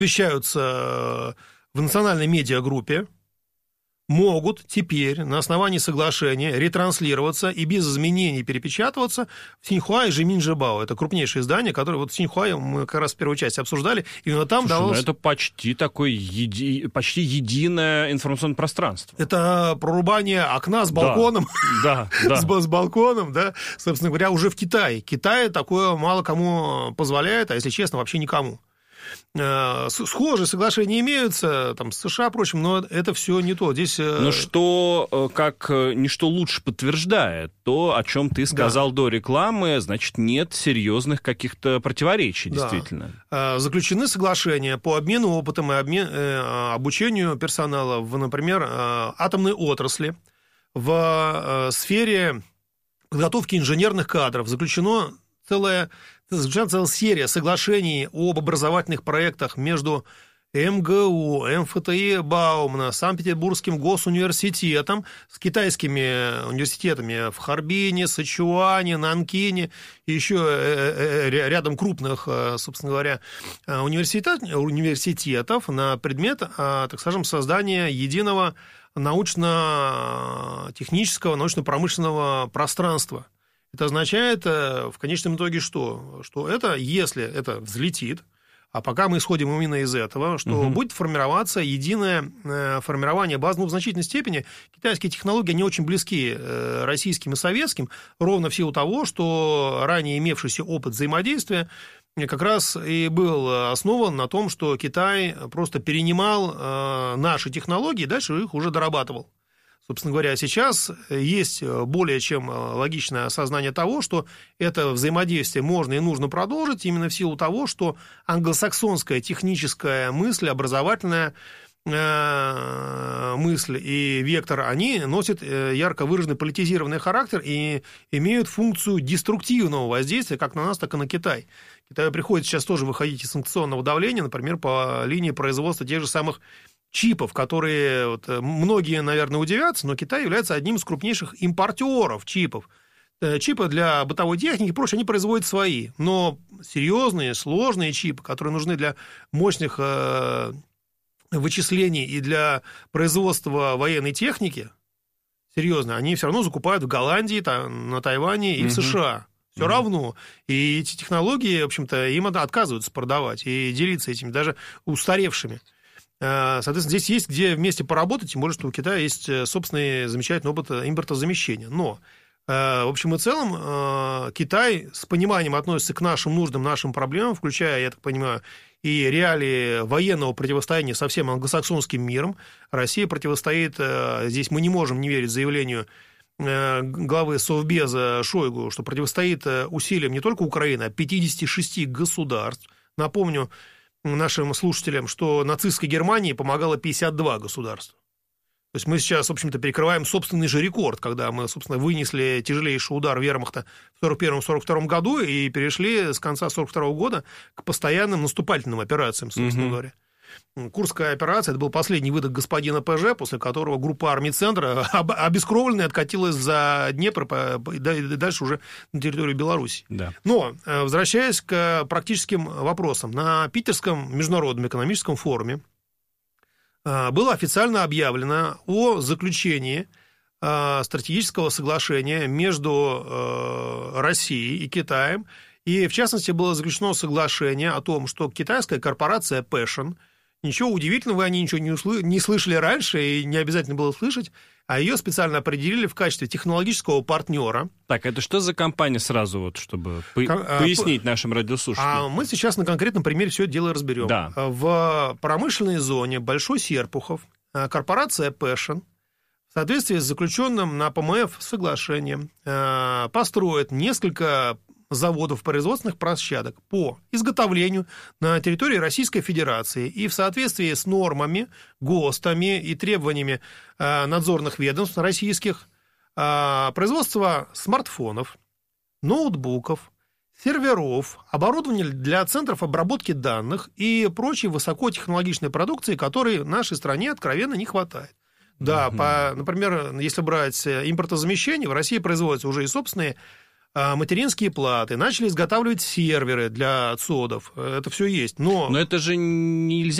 вещаются в национальной медиагруппе, могут теперь на основании соглашения ретранслироваться и без изменений перепечатываться в Синьхуа и Жиминжибао. Это крупнейшее издание, которое вот в Синьхуа мы как раз в первой части обсуждали. Именно там давалось... это почти такое почти единое информационное пространство. Это прорубание окна с балконом. Да. С балконом, да. Собственно говоря, уже в Китае. Китай такое мало кому позволяет, а если честно, вообще никому. Схожие соглашения имеются, там, с США, впрочем, но это все не то. Здесь... Но что, как ничто лучше подтверждает то, о чем ты сказал до рекламы, значит, нет серьезных каких-то противоречий, действительно. Заключены соглашения по обмену опытом и обучению персонала в, например, атомной отрасли, в сфере подготовки инженерных кадров. Заключена целая серия соглашений об образовательных проектах между МГУ, МФТИ Баумана, Санкт-Петербургским госуниверситетом, с китайскими университетами в Харбине, Сычуане, Нанкине и еще рядом крупных, собственно говоря, университетов на предмет, так скажем, создания единого научно-технического, научно-промышленного пространства. Это означает в конечном итоге что? Что это, если это взлетит, а пока мы исходим именно из этого, что будет формироваться единое формирование баз, в значительной степени китайские технологии, они очень близки российским и советским, ровно в силу того, что ранее имевшийся опыт взаимодействия как раз и был основан на том, что Китай просто перенимал наши технологии и дальше их уже дорабатывал. Собственно говоря, сейчас есть более чем логичное осознание того, что это взаимодействие можно и нужно продолжить именно в силу того, что англосаксонская техническая мысль, образовательная мысль и вектор, они носят ярко выраженный политизированный характер и имеют функцию деструктивного воздействия как на нас, так и на Китай. Китаю приходится сейчас тоже выходить из санкционного давления, например, по линии производства тех же самых чипов, которые вот, многие, наверное, удивятся, но Китай является одним из крупнейших импортеров чипов. Чипы для бытовой техники и прочее, они производят свои, но серьезные, сложные чипы, которые нужны для мощных вычислений и для производства военной техники, серьезно, они все равно закупают в Голландии, на Тайване и в США. Все равно. И эти технологии, в общем-то, им отказываются продавать и делиться этими, даже устаревшими. Соответственно, здесь есть где вместе поработать, тем более, что у Китая есть собственный замечательный опыт импортозамещения. Но, в общем и целом, Китай с пониманием относится к нашим нуждам, нашим проблемам, включая, я так понимаю, и реалии военного противостояния со всем англосаксонским миром. Россия противостоит, здесь мы не можем не верить заявлению главы Совбеза Шойгу, что противостоит усилиям не только Украины, а 56 государств. Напомню нашим слушателям, что нацистской Германии помогало 52 государства. То есть мы сейчас, в общем-то, перекрываем собственный же рекорд, когда мы, собственно, вынесли тяжелейший удар вермахта в 1941-1942 году и перешли с конца 1942 года к постоянным наступательным операциям, собственно говоря. Курская операция – это был последний выдох господина ПЖ, после которого группа армий Центра обескровленная откатилась за Днепр и дальше уже на территорию Беларуси. Да. Но, возвращаясь к практическим вопросам, на Питерском международном экономическом форуме было официально объявлено о заключении стратегического соглашения между Россией и Китаем, и, в частности, было заключено соглашение о том, что китайская корпорация Passion, ничего удивительного, они ничего не слышали раньше, и не обязательно было слышать, а ее специально определили в качестве технологического партнера. Так, это что за компания сразу, вот, чтобы пояснить нашим радиослушателям? Мы сейчас на конкретном примере все это дело разберем. Да. В промышленной зоне Большой Серпухов корпорация Passion в соответствии с заключенным на ПМФ соглашением построит несколько заводов производственных площадок по изготовлению на территории Российской Федерации и в соответствии с нормами, ГОСТами и требованиями надзорных ведомств российских производства смартфонов, ноутбуков, серверов, оборудования для центров обработки данных и прочей высокотехнологичной продукции, которой нашей стране откровенно не хватает. Да, например, если брать импортозамещение, в России производятся уже и собственные материнские платы, начали изготавливать серверы для ЦОДов. Это все есть. Но это же нельзя